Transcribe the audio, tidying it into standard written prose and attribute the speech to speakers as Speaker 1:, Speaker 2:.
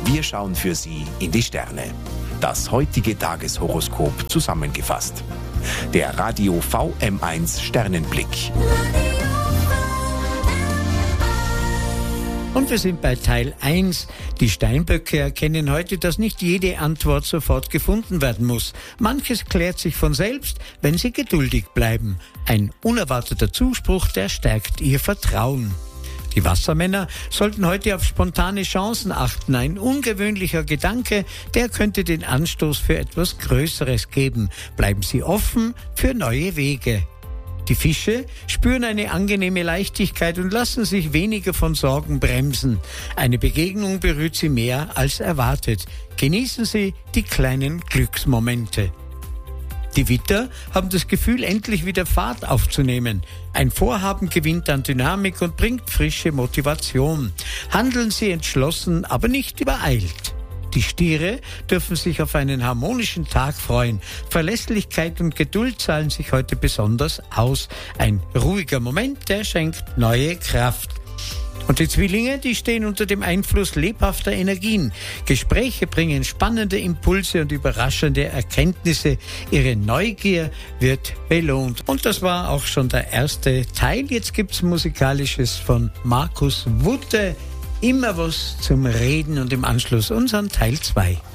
Speaker 1: Wir schauen für Sie in die Sterne. Das heutige Tageshoroskop zusammengefasst. Der Radio VM1 Sternenblick.
Speaker 2: Und wir sind bei Teil 1. Die Steinböcke erkennen heute, dass nicht jede Antwort sofort gefunden werden muss. Manches klärt sich von selbst, wenn Sie geduldig bleiben. Ein unerwarteter Zuspruch, der stärkt Ihr Vertrauen. Die Wassermänner sollten heute auf spontane Chancen achten. Ein ungewöhnlicher Gedanke, der könnte den Anstoß für etwas Größeres geben. Bleiben Sie offen für neue Wege. Die Fische spüren eine angenehme Leichtigkeit und lassen sich weniger von Sorgen bremsen. Eine Begegnung berührt sie mehr als erwartet. Genießen Sie die kleinen Glücksmomente. Die Widder haben das Gefühl, endlich wieder Fahrt aufzunehmen. Ein Vorhaben gewinnt an Dynamik und bringt frische Motivation. Handeln Sie entschlossen, aber nicht übereilt. Die Stiere dürfen sich auf einen harmonischen Tag freuen. Verlässlichkeit und Geduld zahlen sich heute besonders aus. Ein ruhiger Moment, der schenkt neue Kraft. Und die Zwillinge, die stehen unter dem Einfluss lebhafter Energien. Gespräche bringen spannende Impulse und überraschende Erkenntnisse. Ihre Neugier wird belohnt. Und das war auch schon der erste Teil. Jetzt gibt's Musikalisches von Markus Wutte. Immer was zum Reden und im Anschluss unseren Teil 2.